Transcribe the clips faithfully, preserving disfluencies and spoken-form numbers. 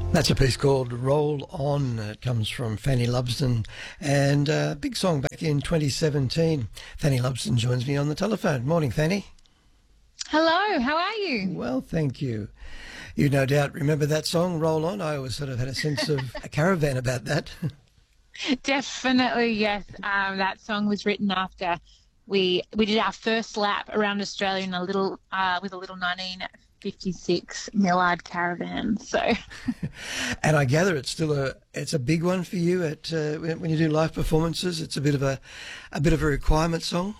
That's a piece called Roll On. It comes from Fanny Lubsdon, and a big song back in twenty seventeen. Fanny Lubsdon joins me on the telephone. Morning, Fanny. Hello, how are you? Well, thank you. You no doubt remember that song, Roll On. I always sort of had a sense of a caravan about that. Definitely, yes. Um, that song was written after we we did our first lap around Australia in a little uh, with a little nineteen fifty-six Millard Caravan. So, and I gather it's still a it's a big one for you at uh, when you do live performances. It's a bit of a a bit of a requirement song.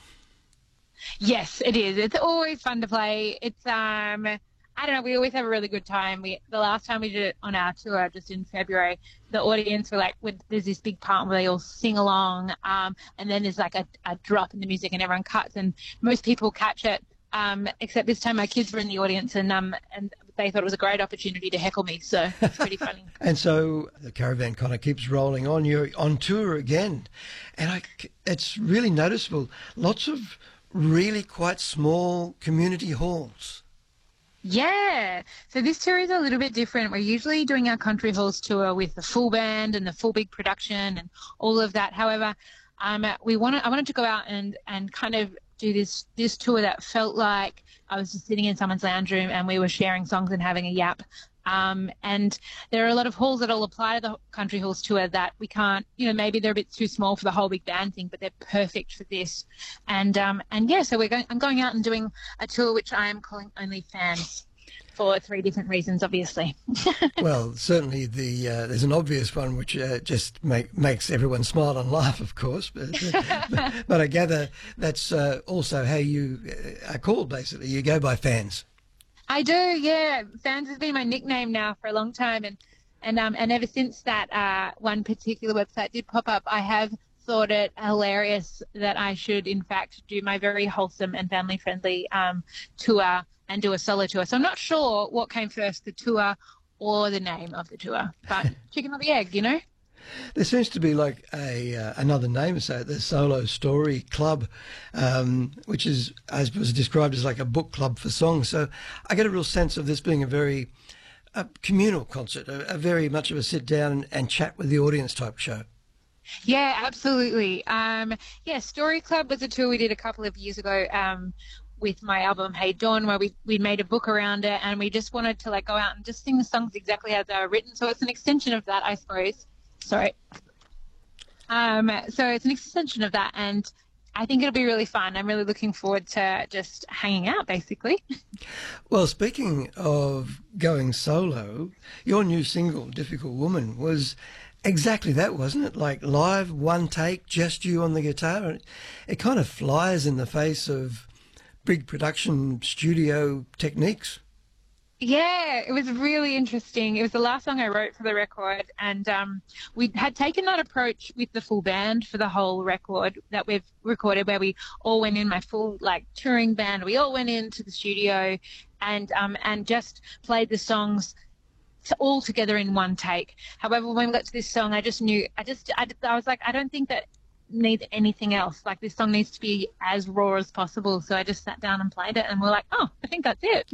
Yes, it is. It's always fun to play. It's um. I don't know, we always have a really good time. We The last time we did it on our tour, just in February, the audience were like, with, there's this big part where they all sing along, um, and then there's like a, a drop in the music and everyone cuts, and most people catch it, um, except this time my kids were in the audience, and um, and they thought it was a great opportunity to heckle me, so it's pretty funny. And so the caravan kind of keeps rolling on. You're on tour again, and I, it's really noticeable. Lots of really quite small community halls. Yeah, so this tour is a little bit different. We're usually doing our country halls tour with the full band and the full big production and all of that. However, um, we wanted I wanted to go out and, and kind of do this this tour that felt like I was just sitting in someone's lounge room and we were sharing songs and having a yap. Um, and there are a lot of halls that all apply to the country halls tour that we can't, you know, maybe they're a bit too small for the whole big band thing, but they're perfect for this. And um, and yeah, so we're going. I'm going out and doing a tour which I am calling Only Fans for three different reasons, obviously. Well, certainly the uh, there's an obvious one which uh, just make, makes everyone smile and laugh, of course. But, uh, but, but I gather that's uh, also how you are called. Basically, you go by fans. I do, yeah. Fans has been my nickname now for a long time, and and um and ever since that uh, one particular website did pop up, I have thought it hilarious that I should, in fact, do my very wholesome and family-friendly um, tour and do a solo tour. So I'm not sure what came first, the tour or the name of the tour, but chicken or the egg, you know? There seems to be like a uh, another name, so the Solo Story Club, um, which is, as was described as like a book club for songs. So I get a real sense of this being a very a communal concert, a, a very much of a sit down and, and chat with the audience type show. Yeah, absolutely. Um, yeah, Story Club was a tour we did a couple of years ago um, with my album Hey Dawn, where we, we made a book around it, and we just wanted to like go out and just sing the songs exactly as they were written. So it's an extension of that, I suppose. Sorry. Um, so it's an extension of that, and I think it'll be really fun. I'm really looking forward to just hanging out, basically. Well, speaking of going solo, your new single, Difficult Woman, was exactly that, wasn't it? Like live, one take, just you on the guitar. It kind of flies in the face of big production studio techniques. Yeah, it was really interesting. It was the last song I wrote for the record, and um, we had taken that approach with the full band for the whole record that we've recorded, where we all went in, my full like touring band. We all went into the studio and um, and just played the songs all together in one take. However, when we got to this song, I just knew, I just, I, I was like, I don't think that needs anything else. Like this song needs to be as raw as possible. So I just sat down and played it, and we're like, oh, I think that's it.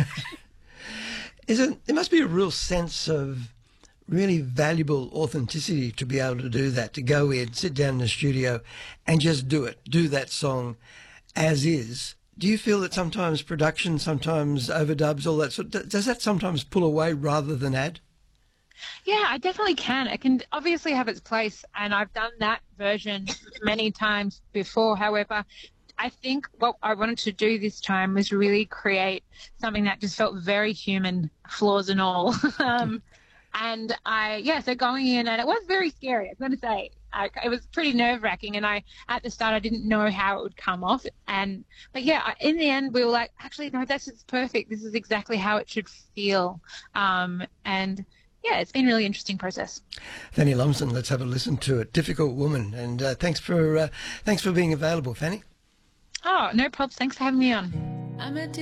Is it? There must be a real sense of really valuable authenticity to be able to do that, to go in, sit down in the studio and just do it, do that song as is. Do you feel that sometimes production, sometimes overdubs, all that sort of, does that sometimes pull away rather than add? Yeah, I definitely can. It can obviously have its place, and I've done that version many times before. However, I think what I wanted to do this time was really create something that just felt very human, flaws and all. um, and I, yeah, so going in, and it was very scary, I'm going to say. I, it was pretty nerve-wracking, and I, at the start, I didn't know how it would come off. And but yeah, I, in the end, we were like, actually, no, that's just perfect. This is exactly how it should feel. Um, and yeah, it's been a really interesting process. Fanny Lubsdon, let's have a listen to it. Difficult Woman, and uh, thanks for uh, thanks for being available, Fanny. Oh, no problems. Thanks for having me on. I'm a